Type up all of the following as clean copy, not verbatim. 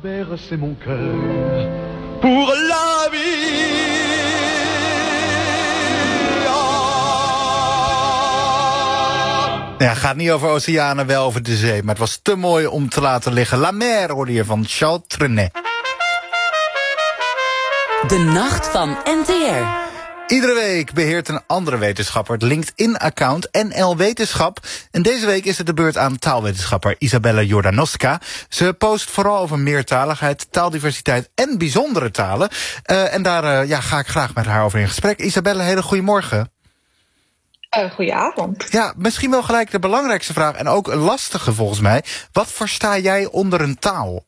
bercer mon cœur pour la vie. Ja, het gaat niet over oceanen, wel over de zee. Maar het was te mooi om te laten liggen. La Mer hoorde je van Charles Trenet. De Nacht van NTR. Iedere week beheert een andere wetenschapper het LinkedIn-account NL Wetenschap. En deze week is het de beurt aan taalwetenschapper Isabella Jordanowska. Ze post vooral over meertaligheid, taaldiversiteit en bijzondere talen. En daar ga ik graag met haar over in gesprek. Isabella, hele goedemorgen. Goedenavond. Ja, misschien wel gelijk de belangrijkste vraag en ook een lastige volgens mij. Wat versta jij onder een taal?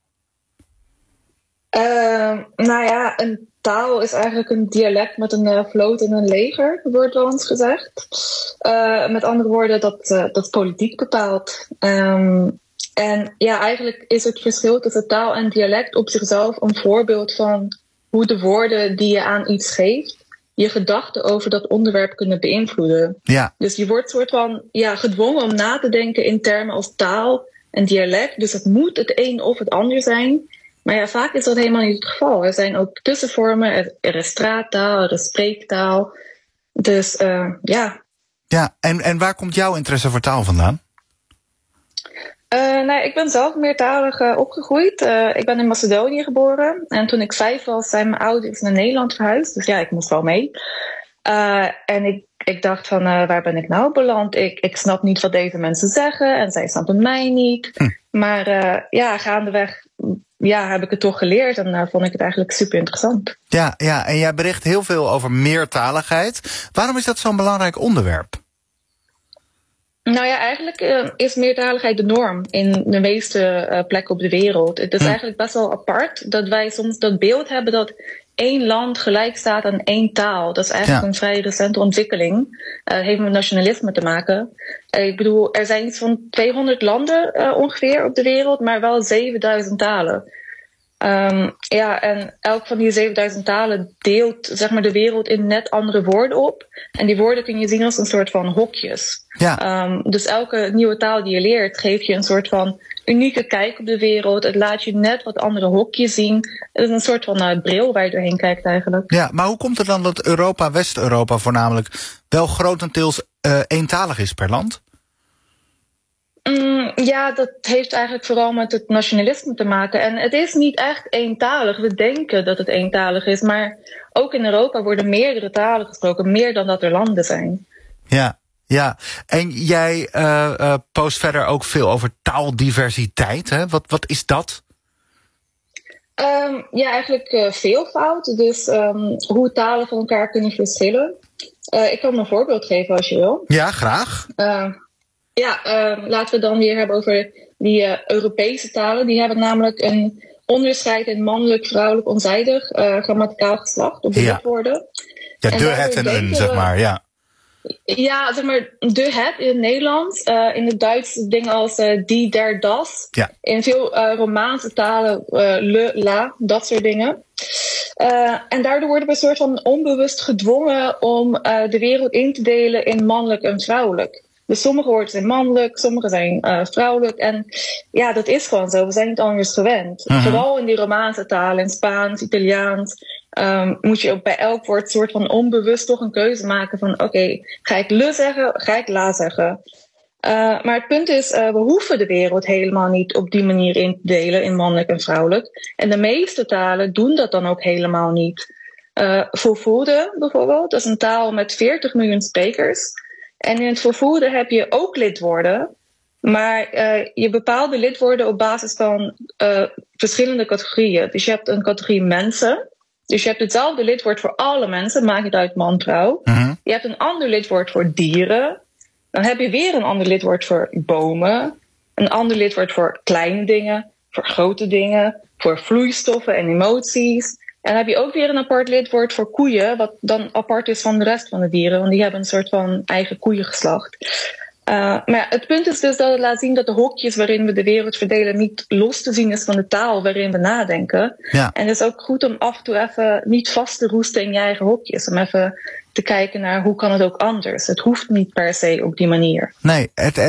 Een taal is eigenlijk een dialect met een vloot en een leger, wordt wel eens gezegd. Met andere woorden, dat politiek bepaalt. Eigenlijk is het verschil tussen taal en dialect op zichzelf een voorbeeld van hoe de woorden die je aan iets geeft je gedachten over dat onderwerp kunnen beïnvloeden. Ja. Dus je wordt soort van gedwongen om na te denken in termen als taal en dialect. Dus het moet het een of het ander zijn. Maar vaak is dat helemaal niet het geval. Er zijn ook tussenvormen. Er is straattaal, er is spreektaal. Dus ja. Ja, en waar komt jouw interesse voor taal vandaan? Ik ben zelf meertalig opgegroeid. Ik ben in Macedonië geboren. En toen ik 5 was, zijn mijn ouders naar Nederland verhuisd. Dus ik moest wel mee. En ik dacht van, waar ben ik nou beland? Ik snap niet wat deze mensen zeggen. En zij snappen mij niet. Maar gaandeweg heb ik het toch geleerd. En vond ik het eigenlijk super interessant. Ja, en jij bericht heel veel over meertaligheid. Waarom is dat zo'n belangrijk onderwerp? Eigenlijk is meertaligheid de norm in de meeste plekken op de wereld. Het is eigenlijk best wel apart dat wij soms dat beeld hebben dat één land gelijk staat aan één taal. Dat is eigenlijk een vrij recente ontwikkeling. Het heeft met nationalisme te maken. Ik bedoel, er zijn iets van 200 landen ongeveer op de wereld, maar wel 7000 talen. En elk van die 7000 talen deelt de wereld in net andere woorden op. En die woorden kun je zien als een soort van hokjes. Ja. Dus elke nieuwe taal die je leert geeft je een soort van unieke kijk op de wereld. Het laat je net wat andere hokjes zien. Het is een soort van bril waar je doorheen kijkt eigenlijk. Ja, maar hoe komt het dan dat Europa, West-Europa voornamelijk, wel grotendeels eentalig is per land? Dat heeft eigenlijk vooral met het nationalisme te maken. En het is niet echt eentalig. We denken dat het eentalig is. Maar ook in Europa worden meerdere talen gesproken. Meer dan dat er landen zijn. Ja. En jij post verder ook veel over taaldiversiteit. Hè? Wat is dat? Eigenlijk veelvoud. Dus hoe talen van elkaar kunnen verschillen. Ik kan een voorbeeld geven als je wil. Ja, graag. Laten we dan weer hebben over die Europese talen. Die hebben namelijk een onderscheid in mannelijk, vrouwelijk, onzijdig grammaticaal geslacht op de lidwoorden. Ja, de, het en een, zeg maar, ja. Ja, de, het in het Nederlands. In het Duits dingen als die, der, das. Ja. In veel Romaanse talen le, la, dat soort dingen. En daardoor worden we een soort van onbewust gedwongen om de wereld in te delen in mannelijk en vrouwelijk. Dus sommige woorden zijn mannelijk, sommige zijn vrouwelijk. En dat is gewoon zo. We zijn niet anders gewend. Vooral in die Romaanse talen, in Spaans, Italiaans, moet je ook bij elk woord soort van onbewust toch een keuze maken van oké, ga ik le zeggen, ga ik la zeggen. Maar het punt is, we hoeven de wereld helemaal niet op die manier in te delen in mannelijk en vrouwelijk. En de meeste talen doen dat dan ook helemaal niet. Fulfulde bijvoorbeeld, dat is een taal met 40 miljoen sprekers. En in het Fulfulde heb je ook lidwoorden. Maar je bepaalt de lidwoorden op basis van verschillende categorieën. Dus je hebt een categorie mensen. Dus je hebt hetzelfde lidwoord voor alle mensen. Maakt niet uit man, vrouw. Je hebt een ander lidwoord voor dieren. Dan heb je weer een ander lidwoord voor bomen. Een ander lidwoord voor kleine dingen. Voor grote dingen. Voor vloeistoffen en emoties. En dan heb je ook weer een apart lidwoord voor koeien. Wat dan apart is van de rest van de dieren. Want die hebben een soort van eigen koeiengeslacht. Maar het punt is dus dat het laat zien dat de hokjes waarin we de wereld verdelen niet los te zien is van de taal waarin we nadenken. Ja. En het is ook goed om af en toe even niet vast te roesten in je eigen hokjes. Om even te kijken naar hoe kan het ook anders. Het hoeft niet per se op die manier. Nee,